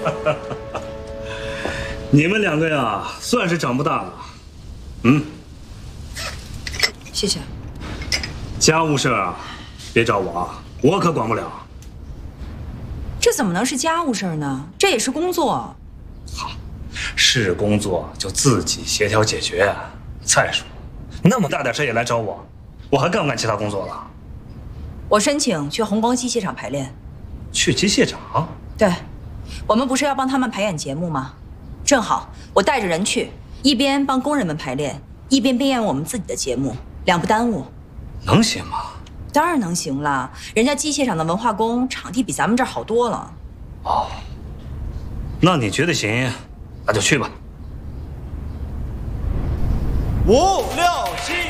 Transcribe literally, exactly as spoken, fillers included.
你们两个呀，算是长不大了。嗯， 谢谢。 家务事啊，别找我啊，我可管不了。 这怎么能是家务事呢？这也是工作。 好，是工作就自己协调解决。再说，那么大点事也来找我，我还干不干其他工作了？ 我申请去红光机械厂排练。 去机械厂？ 对，我们不是要帮他们排演节目吗？正好我带着人去，一边帮工人们排练，一边编演我们自己的节目，两不耽误。 能行吗？ 当然能行了，人家机械厂的文化宫场地比咱们这儿好多了。 哦，那你觉得行，那就去吧。 五六七。